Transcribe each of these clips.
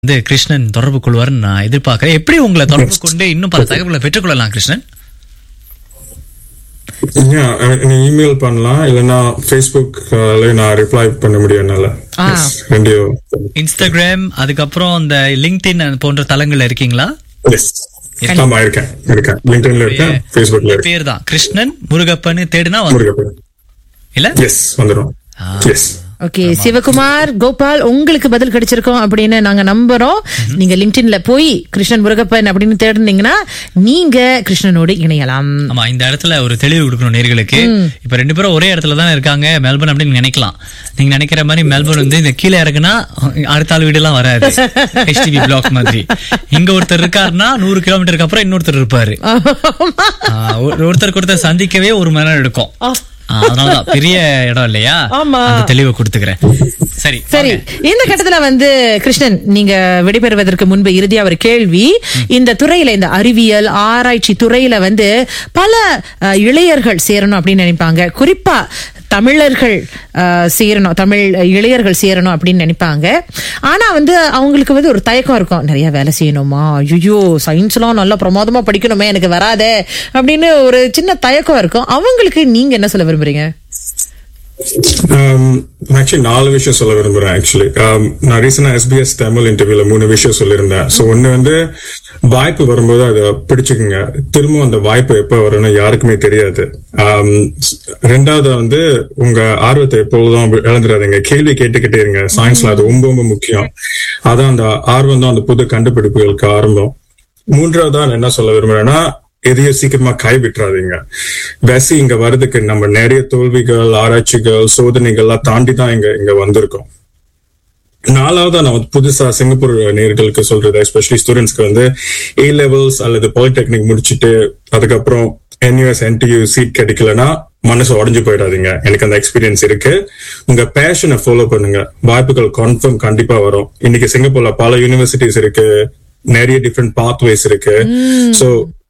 கிருஷ்ணன் தொடர்பு கொள்வார்னு நான் எதிர்பார்க்கிறேன். எப்படி உங்களை தொடர்பு கொண்டு இன்னும் பல தகவல்களை பெற்றுக்கொள்ளலாம் கிருஷ்ணன்? இமெயில் பண்ணலாம், இல்லைன்னா ஃபேஸ்புக்ல நான் ரிப்ளை பண்ண முடியும். இன்ஸ்டாகிராம், அதுக்கப்புறம் இந்த லிங்க்டின் போன்ற தளங்கள்ல இருக்கீங்களா? பேர் தான் கிருஷ்ணன் முருகப்பன் தேடுனா இல்ல வந்துடும். ஓகே, சிவகுமார் கோபால், உங்களுக்கு பதில் கிடைச்சிருக்கோம் அப்படின்னு நாங்க நம்புறோம். நீங்க லிங்க்டின்ல போய் கிருஷ்ணன் முருகப்பன் அப்படின்னு தேடுனீங்கன்னா நீங்க கிருஷ்ணனோடு இணையலாம். ஆமா, இந்த இடத்துல ஒரு தெளிவு கொடுக்கணும் நேர்களுக்கு. இப்ப ரெண்டு பேரும் ஒரே இடத்துல தான் இருக்காங்க, மெல்பர்ன் அப்படின்னு நினைக்கலாம். நீங்க நினைக்கிற மாதிரி மெல்பர்ன் வந்து இந்த கீழே இறக்குனா அடுத்த ஆள் வீடு எல்லாம் வராது, HDB பிளாக் மாதிரி. இங்க ஒருத்தர் இருக்காருன்னா 100 கிலோமீட்டருக்கு அப்புறம் இன்னொருத்தர் இருப்பாரு. ஒருத்தருக்கு ஒருத்தர் சந்திக்கவே 1 மணி நேரம் எடுக்கும். அதனாலதான் பெரிய இடம் இல்லையா, தெளிவை கொடுத்துக்கிறேன். சரி சரி, இந்த கட்டத்துல வந்து கிருஷ்ணன், நீங்க விடைபெறுவதற்கு முன்பு இறுதியா ஒரு கேள்வி. இந்த துறையில, இந்த அறிவியல் ஆராய்ச்சி துறையில வந்து பல இளையர்கள் சேரணும் அப்படின்னு நினைப்பாங்க. குறிப்பா தமிழர்கள் சேரணும், தமிழ் இளையர்கள் சேரணும் அப்படின்னு நினைப்பாங்க. ஆனா வந்து அவங்களுக்கு வந்து ஒரு தயக்கம் இருக்கும், நிறைய வேலை செய்யணுமா, ஐயோ சயின்ஸ் எல்லாம் நல்லா பிரமாதமா படிக்கணுமே, எனக்கு வராதே அப்படின்னு ஒரு சின்ன தயக்கம் இருக்கும். அவங்களுக்கு நீங்க என்ன சொல்ல விரும்புறீங்க? ஆக்சுவலி 4 விஷயம் சொல்ல விரும்புறேன். ஆக்சுவலி நான் ரீசெண்டா SBS தமிழ் இன்டர்வியூல 3 விஷயம் சொல்லியிருந்தேன். ஸோ ஒன்னு வந்து வாய்ப்பு வரும்போது அதை பிடிச்சுக்குங்க. திரும்ப அந்த வாய்ப்பு எப்ப வரும்னு யாருக்குமே தெரியாது. ரெண்டாவது வந்து உங்க ஆர்வத்தை எப்போதும் இழந்துடாதீங்க, கேள்வி கேட்டுக்கிட்டே இருங்க. சயின்ஸ்ல அது ரொம்ப ரொம்ப முக்கியம். அதான் அந்த ஆர்வம் தான் அந்த புது கண்டுபிடிப்புகளுக்கு ஆரம்பம். மூன்றாவதா என்ன சொல்ல விரும்புறேன்னா, எதையும் சீக்கிரமா கைவிட்டுறாதீங்க. வெசி இங்க வர்றதுக்கு நம்ம நிறைய தோல்விகள், ஆராய்ச்சிகள், சோதனைகள்லாம் தாண்டி தான் இங்க வந்திருக்கோம். நாலாவதா நான் புதுசா சிங்கப்பூர் நேயர்களுக்கு சொல்றது, எஸ்பெஷலி ஸ்டூடெண்ட்ஸ்க்கு வந்து A levels அல்லது பாலிடெக்னிக் முடிச்சுட்டு அதுக்கப்புறம் NUS NTU சீட் கிடைக்கலன்னா மனசு உடஞ்சு போயிடாதீங்க. எனக்கு அந்த எக்ஸ்பீரியன்ஸ் இருக்கு. உங்க பேஷனை ஃபாலோ பண்ணுங்க, வாய்ப்புகள் கன்ஃபார்ம் கண்டிப்பா வரும். இன்னைக்கு சிங்கப்பூர்ல பல யூனிவர்சிட்டிஸ் இருக்கு, நிறைய டிஃப்ரெண்ட் பாத்வேஸ் இருக்கு. சோ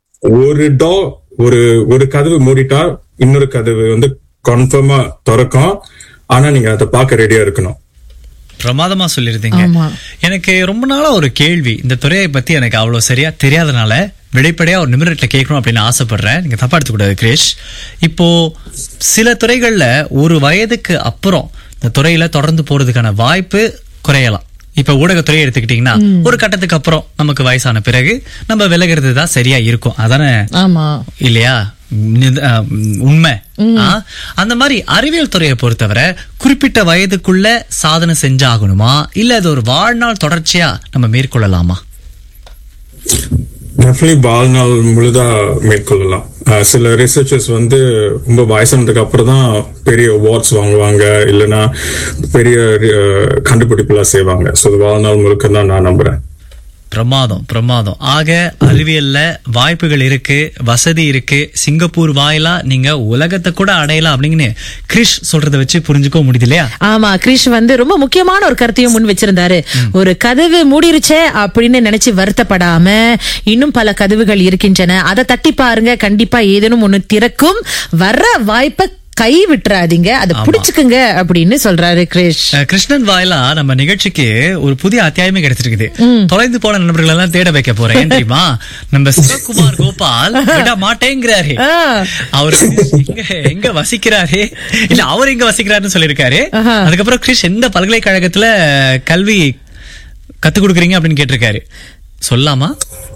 ஒரு கதவு மூடிட்டா இன்னொரு கதவு வந்து கன்ஃபார்மா திறக்கும். ஆனா நீங்க அதை பார்க்க ரெடியா இருக்கணும். பிரமாதமா சொல்லிருந்தீங்க. எனக்கு ரொம்ப நாளா ஒரு கேள்வி, இந்த துறையை பத்தி எனக்கு அவ்வளவு சரியா தெரியாதனால வெளிப்படையா ஒரு நிமிடத்துல கேட்கணும் அப்படின்னு ஆசைப்படுறேன். நீங்க தப்பா எடுத்துக்கூடாது கிரேஷ். இப்போ சில துறைகள்ல ஒரு வயதுக்கு அப்புறம் இந்த துறையில தொடர்ந்து போறதுக்கான வாய்ப்பு குறையலாம். இப்ப ஊடகத்துறையை எடுத்துக்கிட்டீங்கன்னா ஒரு கட்டத்துக்கு அப்புறம் நமக்கு வயசான பிறகு நம்ம விலகிறது தான் சரியா இருக்கும். அதானே இல்லையா உண்மை? அந்த மாதிரி அறிவியல் துறையை பொறுத்தவரை குறிப்பிட்ட வயதுக்குள்ள சாதனை செஞ்சாகணுமா, இல்ல அது ஒரு வாழ்நாள் தொடர்ச்சியா நம்ம மேற்கொள்ளலாமா? டெஃபினெட்லி வாழ்நாள் முழுதா மேற்கொள்ளலாம். சில ரிசர்ச்சர்ஸ் வந்து ரொம்ப வயசானதுக்கு அப்புறம் தான் பெரிய அவார்ட்ஸ் வாங்குவாங்க, இல்லைன்னா பெரிய கண்டுபிடிப்புலாம் செய்வாங்க. ஸோ வாழ்நாள் முழுக்க தான் நான் நம்புறேன். பிரமாதம் பிரமாதம். ஆக அறிவியல்ல வாய்ப்புகள் இருக்கு, வசதி இருக்கு. சிங்கப்பூர் வாயிலா நீங்க உலகத்தை கூட அடையலாம் அப்படின்னு கிரிஷ் சொல்றதை வச்சு புரிஞ்சுக்க முடியுது இல்லையா? ஆமா, கிரிஷ் வந்து ரொம்ப முக்கியமான ஒரு கருத்தையும் முன் வச்சிருந்தாரு. ஒரு கதவு மூடிருச்சே அப்படின்னு நினைச்சு வருத்தப்படாம இன்னும் பல கதவுகள் இருக்கின்றன, அதை தட்டி பாருங்க, கண்டிப்பா ஏதேனும் ஒண்ணு திறக்கும். வர்ற வாய்ப்பை கை விட்டுறாதீங்க, அதை பிடிச்சுக்குங்க அப்படின்னு சொல்றாரு கிரிஷ். கிருஷ்ணன் வாயிலா நம்ம நிகழ்ச்சிக்கு ஒரு புதிய அத்தியாயமே கிடைச்சிருக்குது. தொலைந்து போன நண்பர்கள் எல்லாம் தேட வைக்க போறேன் தெரியுமா? நம்ம சிவகுமார் கோபால் விட மாட்டேங்கிறாரு. அவரு எங்க வசிக்கிறாரு, இல்ல அவர் எங்க வசிக்கிறாருன்னு சொல்லிருக்காரு. அதுக்கப்புறம் கிரிஷ் எந்த பல்கலைக்கழகத்துல கல்வி கத்து கொடுக்குறீங்க அப்படின்னு கேட்டிருக்காரு. சொல்லாமா?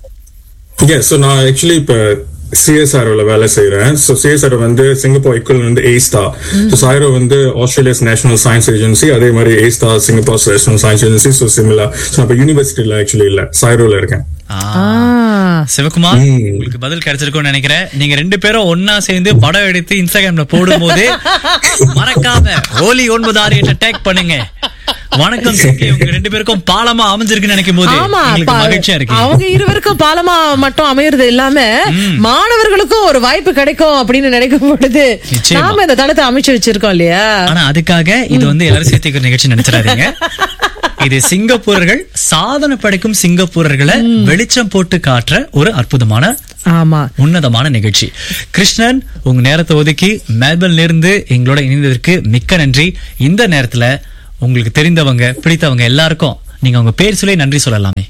நான் ஆக்சுவலி இப்ப CSIRO வேலை செய்யறேன். CSIRO வந்து சிங்கப்பூர் ஈக்குவல் வந்து A-Star. SIRO வந்து ஆஸ்திரேலியாஸ் நேஷனல் சயின்ஸ் ஏஜென்சி, அதே மாதிரி A-Star Singapore national science agency. So similar. இப்ப யூனிவர்சிட்டியில ஆக்சுவலி இல்ல, SIROல இருக்கேன். சிவகுமார், உங்களுக்கு பதில் கிடைச்சிருக்கும்னு நினைக்கிறேன். நீங்க 2 பேரும் ஒன்னா சேர்ந்து படம் எடுத்து இன்ஸ்டாகிராம்ல போடும் போது மறக்காம OLI 96 டேக் பண்ணுங்க. வணக்கம். உங்க 2 பேருக்கும் பாலமா அமைஞ்சிருக்குன்னு நினைக்கும் போது மகிழ்ச்சியா இருக்கு. அவங்க இருவருக்கும் பாலமா மட்டும் அமையறது இல்லாம மாணவர்களுக்கும் ஒரு வாய்ப்பு கிடைக்கும் அப்படின்னு நினைக்கும் பொழுது நாம இந்த தளத்தை அமைச்சு வச்சிருக்கோம் இல்லையா? ஆனா அதுக்காக இது வந்து எல்லாரும் சேர்த்துக்கிற நிகழ்ச்சி நினைச்சிடாதீங்க. இது சிங்கப்பூரர்கள், சாதனை படைக்கும் சிங்கப்பூரர்களை வெளிச்சம் போட்டு காட்டுற ஒரு அற்புதமான உன்னதமான நிகழ்ச்சி. கிருஷ்ணன், உங்க நேரத்தை ஒதுக்கி மெல்பர்ன்ல இருந்து எங்களோட இணைந்ததற்கு மிக்க நன்றி. இந்த நேரத்துல உங்களுக்கு தெரிந்தவங்க, பிடித்தவங்க எல்லாருக்கும் நீங்க உங்க பேர் சொல்லி நன்றி சொல்லலாமே.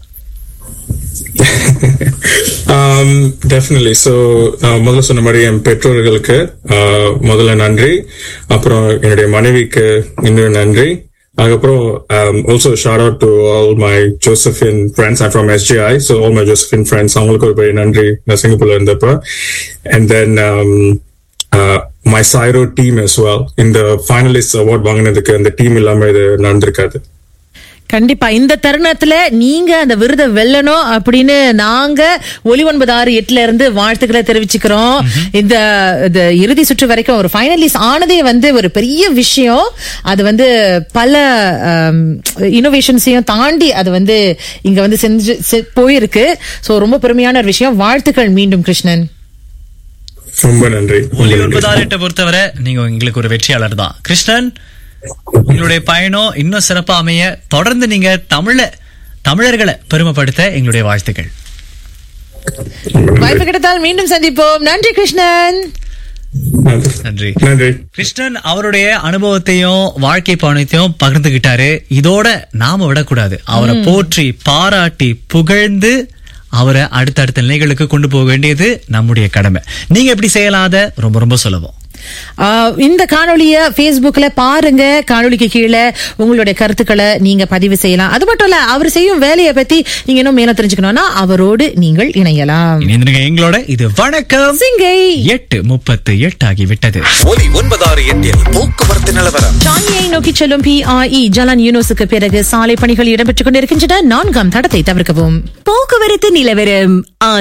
டெஃபினெட்லி. ஸோ முதல்ல சொன்ன மாதிரி என் பெற்றோர்களுக்கு முதல்ல நன்றி, அப்புறம் என்னுடைய மனைவிக்கு இன்னொரு நன்றி, அதுக்கப்புறம் also shout out to all my Josephine friends. I'm from SGI, so all my Josephine friends, அவங்களுக்கு ஒரு பெரிய நன்றி நான் சிங்கப்பூர்ல இருந்தப்ப. And then my Sairo team as well. இந்த finalist award வாங்கினதுக்கு அந்த டீம் இல்லாம இது நடந்திருக்காது. கண்டிப்பா இந்த தருணத்துல நீங்க அந்த விருதை வெல்லணும் அப்படின்னு நாங்க ஒலி 968 இருந்து வாழ்த்துக்களை தெரிவிச்சுக்கிறோம். இந்த இறுதி சுற்று வரைக்கும் ஒரு ஃபைனலிஸ்ட் ஆனதே ஒரு பெரிய விஷயம். அது பல இனோவேஷன்ஸையும் தாண்டி அது இங்க செஞ்சு போயிருக்கு. சோ ரொம்ப பெருமையான ஒரு விஷயம். வாழ்த்துக்கள் மீண்டும் கிருஷ்ணன். ரொம்ப நன்றி. ஒலி 968 பொறுத்தவரை நீங்க எங்களுக்கு ஒரு வெற்றியாளர் தான் கிருஷ்ணன். எங்களுடைய பயணம் இன்னும் சிறப்பா அமைய தொடர்ந்து நீங்க தமிழர்களை பெருமைப்படுத்த எங்களுடைய வாழ்த்துக்கள். வாய்ப்பு கிடைத்தால் மீண்டும் சந்திப்போம். நன்றி கிருஷ்ணன். நன்றி. கிருஷ்ணன் அவருடைய அனுபவத்தையும் வாழ்க்கை பயணத்தையும் பகிர்ந்துகிட்டாரு. இதோட நாம விடக்கூடாது. அவரை போற்றி பாராட்டி புகழ்ந்து அவரை அடுத்தடுத்த நிலைகளுக்கு கொண்டு போக வேண்டியது நம்முடைய கடமை. நீங்க எப்படி செய்யலாம்? அதை ரொம்ப ரொம்ப சுலபம். இந்த காணொலிய Facebookல பாருங்க. காணொலிக்கு கீழே உங்களுடைய கருத்துக்களை நீங்க பதிவு செய்யலாம். அது மட்டும் இல்ல, அவர் செய்யும் வேலையை பத்தி நீங்க இன்னும் மேல தெரிஞ்சுக்கணும்னா அவரோடு நீங்கள் இணையலாம். எங்களோட இது வணக்கம் சிங்கை 8:38 ஆகிவிட்டது. ஒலி 968 போக்குவரத்து நிலவரம். சாங்கியை நோக்கி செல்லும் PRE ஜலான் யூனோஸுக்கு பிறகு சாலை பணிகள் இடம்பெற்றுக் கொண்டிருக்கின்றன. 4ஆம் தடத்தை தவிர்க்கவும். போக்குவரத்து நிலவரம்.